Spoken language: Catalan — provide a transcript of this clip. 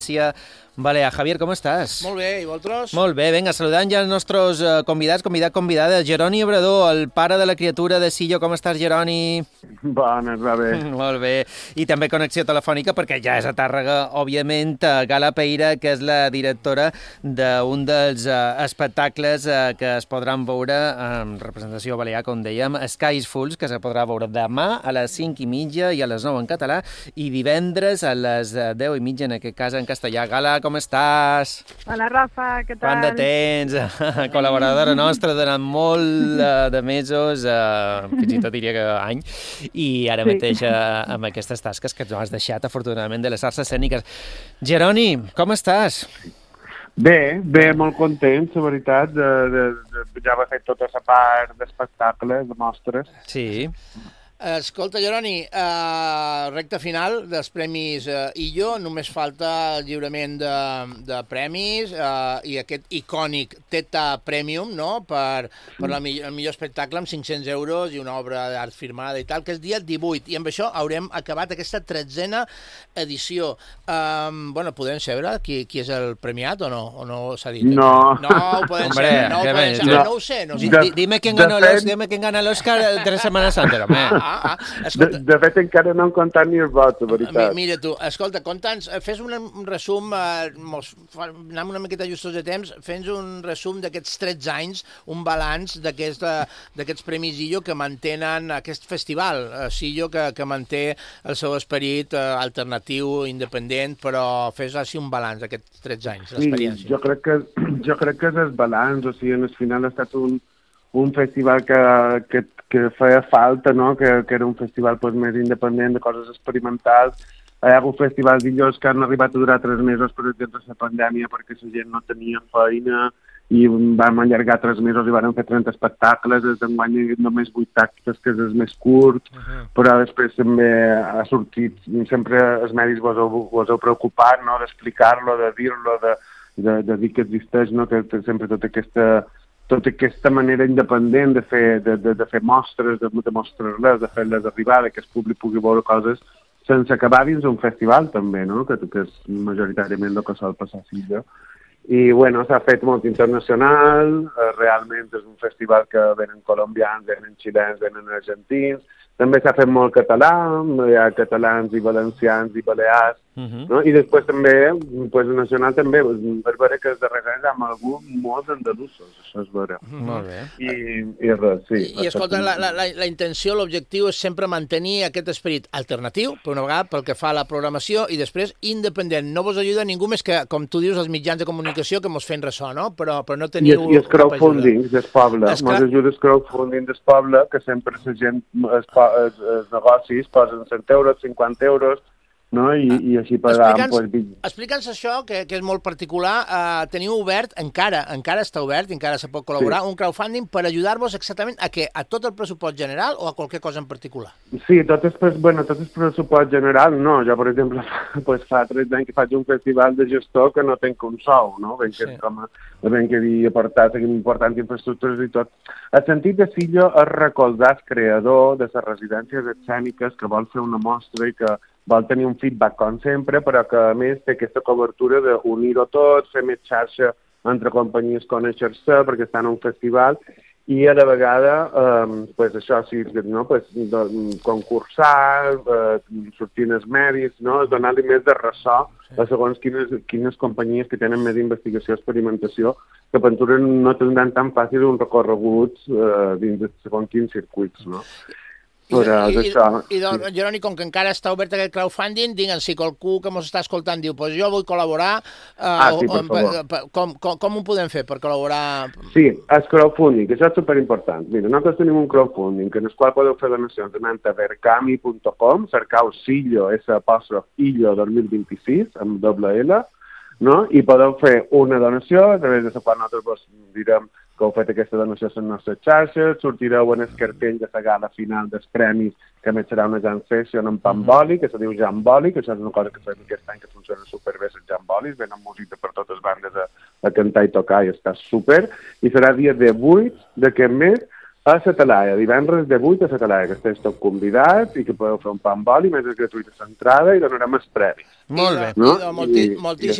Balear. Javier, ¿cómo estás? Molt bé, i vosaltres? Molt bé, venga, saludant ja els nostres convidada. Jeroni Obrador, el pare de la criatura de Sillo. Com estàs, Jeroni? Bones, va bé. Molt bé. I també connexió telefònica, perquè ja és a Tàrrega, òbviament, Gala Peira, que és la directora d'un dels espectacles que es podran veure en representació balear, com dèiem, Skies Falls, que se podrà veure demà a les 5:30 i a les 9 en català, i divendres a les 10:30, en aquest cas en castellà. Gala, com estàs? Hola, Rafa, què tal? Quant de temps? Col·laboradora nostra durant molt de mesos, fins i tot diria que any, i ara mateix amb aquestes tasques que ens has deixat, afortunadament, de les arts escèniques. Jeroni, com estàs? Bé, molt content, la veritat, ja va fer tota la part d'espectacles, de mostres. Sí. Escolta, Jeroni, recta final dels Premis Illo, només falta el lliurament de premis i aquest icònic Teta Premium, no?, per el millor espectacle amb 500 euros i una obra d'art firmada i tal, que és dia 18, i amb això haurem acabat aquesta 13a edició. Bueno, podem saber qui és el premiat o no s'ha dit? No. No ho podem saber, no ho sé. Dime quién gana l'Òscar de Setmana Santa, home. De fet, encara no han comptat ni el vot, la veritat. Mira tu, escolta, conta'ns, fes un resum, anem una miqueta justos de temps, fes un resum d'aquests 13 anys, un balanç d'aquests Premis Illo que mantenen aquest festival, Sillo, que manté el seu esperit alternatiu, independent, però fes així un balanç d'aquests 13 anys, l'experiència. Sí, jo crec que és el balanç, o sigui, al final ha estat un festival que feia falta, no? Que era un festival més independent, de coses experimentals. Hi ha hagut festivals d'illos que han arribat a durar 3 mesos, per exemple, la pandèmia, perquè la gent no tenia feina i vam allargar 3 mesos i vam fer 30 espectacles. Des d'enguany només 8 actes, que és el més curt, però després també ha sortit, sempre els medis vos heu preocupat, no? D'explicar-lo, de dir-lo, de dir que existeix, no? Que sempre tota aquesta manera independent de fer mostres, de mostrar-les, de fer-les arribar, que el públic pugui veure coses sense acabar dins un festival també, no? Que és majoritàriament el que sol passar a Silla. I bueno, s'ha fet molt internacional, realment és un festival que venen colombians, venen xilens, venen argentins, també s'ha fet molt català, hi ha catalans i valencians i balears, no? I després també, nacional també, per veure que els darrers anys hem hagut molts andalusos, això és vera. Molt bé. I res, sí. I escolta, la intenció, l'objectiu és sempre mantenir aquest esperit alternatiu, per una vegada, pel que fa a la programació, i després independent. No vos ajuda ningú més que, com tu dius, els mitjans de comunicació que mos fem ressò, no? Però no teniu... I el crowdfunding del poble. Mos ajuda el crowdfunding del poble, que sempre la gent, els negocis posen 100 euros, 50 euros, no? I així pagant... Explica'ns això, que és molt particular. Teniu obert, encara està obert, encara se pot col·laborar, un crowdfunding per ajudar-vos exactament a què? A tot el pressupost general o a qualque cosa en particular? Sí, tot el pressupost general, no. Jo, per exemple, fa 13 anys que faig un festival de gestor que no tenc un sou, no? Venc que havia aportat importants infraestructures i tot. El sentit de Sillo és recolzar el creador de les residències escèniques que vol fer una mostra i que vol tenir un feedback, com sempre, però que, a més, té aquesta cobertura d'unir-ho tot, fer més xarxa entre companyies, conèixer-se, perquè estan en un festival, i a la vegada, això sí, no? Concursar, sortir en els medis, no? Donar-li més de ressò a segons quines companyies que tenen més investigació i experimentació, que per no tindran tan fàcil un recorregut dins de segons quins circuits, no? Jeroni, com que encara està obert aquest crowdfunding, digue'ns, si qualcú que ens està escoltant diu, jo vull col·laborar, com ho podem fer per col·laborar? Sí, el crowdfunding, que això és superimportant. Mira, nosaltres tenim un crowdfunding en el qual podeu fer donacions anant a verkami.com, cercau Sillo, Illo 2026, amb doble L, no? I podeu fer una donació, a través de la qual nosaltres direm que heu fet aquesta donació a les nostres xarxes, sortireu en el cartell de la gala final dels premis, que més serà una jam session en Pamboli, que se diu Jamboli, que això és una cosa que fem aquest any que funciona superbé, els Jambolis, venen música per totes bandes a cantar i tocar i està super, i serà dia 18 d'aquest mes, a la Talaia, divendres de 8 a la Talaia, que esteu tot convidats i que podeu fer un pa amb oli, més és gratuïta l'entrada i donarem els premis. Molt bé. No? Moltíssimes